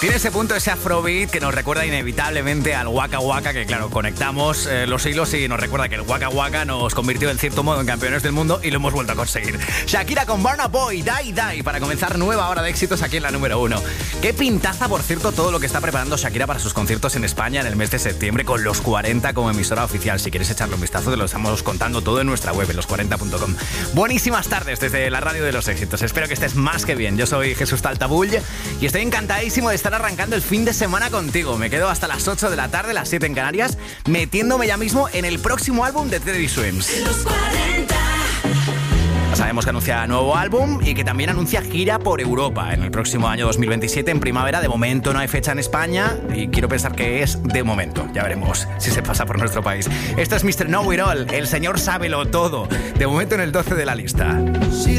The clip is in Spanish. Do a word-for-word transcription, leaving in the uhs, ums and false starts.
Tiene ese punto, ese afrobeat que nos recuerda inevitablemente al Waka Waka, que claro, conectamos eh, los hilos y nos recuerda que el Waka Waka nos convirtió en cierto modo en campeones del mundo y lo hemos vuelto a conseguir. Shakira con Burna Boy, Die Die, para comenzar nueva hora de éxitos aquí en la número uno. Qué pintaza, por cierto, todo lo que está preparando Shakira para sus conciertos en España en el mes de septiembre con Los cuarenta como emisora oficial. Si quieres echarle un vistazo, te lo estamos contando todo en nuestra web, en los cuarenta punto com. Buenísimas tardes desde la radio de los éxitos. Espero que estés más que bien. Yo soy Jesús Taltabull y estoy encantadísimo de estar arrancando el fin de semana contigo. Me quedo hasta las ocho de la tarde, las siete en Canarias, metiéndome ya mismo en el próximo álbum de Teddy Swims. Los cuarenta. Sabemos que anuncia nuevo álbum y que también anuncia gira por Europa en el próximo año dos mil veintisiete, en primavera. De momento no hay fecha en España y quiero pensar que es de momento. Ya veremos si se pasa por nuestro país. Esto es mister Know It All, el señor sábelo todo. De momento en el doce de la lista.